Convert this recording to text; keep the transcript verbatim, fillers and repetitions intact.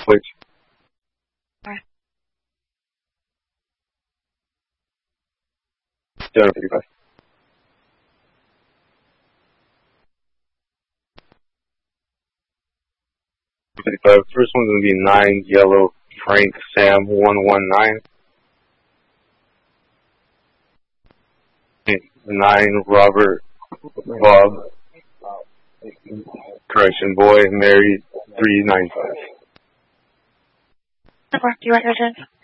please. Alright. seven fifty-five. fifty-five. First one's going to be nine Yellow Frank Sam one one nine. nine Robert Bob. Correction, boy, married three nine five. Do you want your turn?